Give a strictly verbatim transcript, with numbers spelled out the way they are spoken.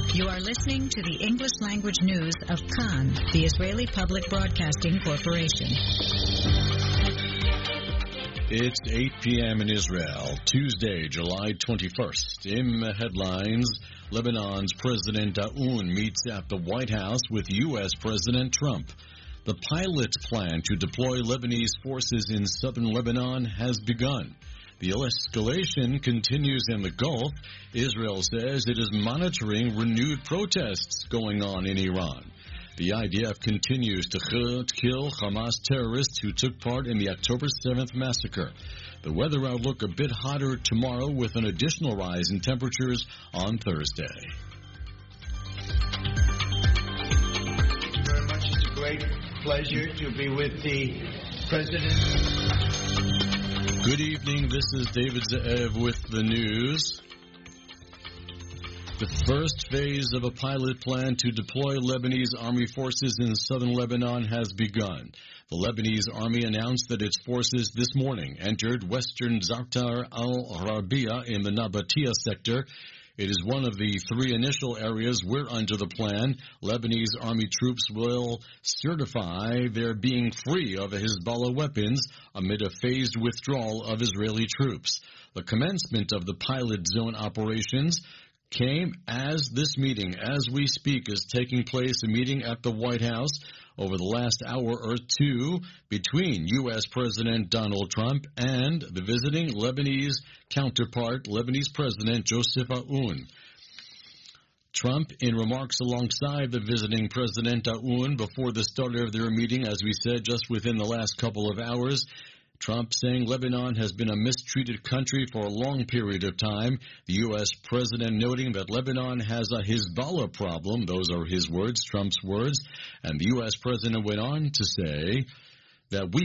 You are listening to the English language news of Kan, the Israeli Public Broadcasting Corporation. It's eight p.m. in Israel, Tuesday, July twenty-first. In the headlines, Lebanon's President Aoun meets at the White House with U S. President Trump. The pilot plan to deploy Lebanese forces in southern Lebanon has begun. The escalation continues in the Gulf. Israel says it is monitoring renewed protests going on in Iran. The I D F continues to kill Hamas terrorists who took part in the October seventh massacre. The weather outlook a bit hotter tomorrow with an additional rise in temperatures on Thursday. Thank you very much. It's a great pleasure to be with the President. Good evening. This is David Ze'ev with the news. The first phase of a pilot plan to deploy Lebanese army forces in southern Lebanon has begun. The Lebanese army announced that its forces this morning entered western Zartar al-Rabia in the Nabatia sector. It is one of the three initial areas where, under the plan, Lebanese army troops will certify their being free of Hezbollah weapons amid a phased withdrawal of Israeli troops. The commencement of the pilot zone operations came as this meeting, as we speak, is taking place, a meeting at the White House over the last hour or two between U S. President Donald Trump and the visiting Lebanese counterpart, Lebanese President Joseph Aoun. Trump, in remarks alongside the visiting President Aoun before the start of their meeting, as we said, just within the last couple of hours, Trump saying Lebanon has been a mistreated country for a long period of time. The U S. president noting that Lebanon has a Hezbollah problem. Those are his words, Trump's words. And the U S. president went on to say that we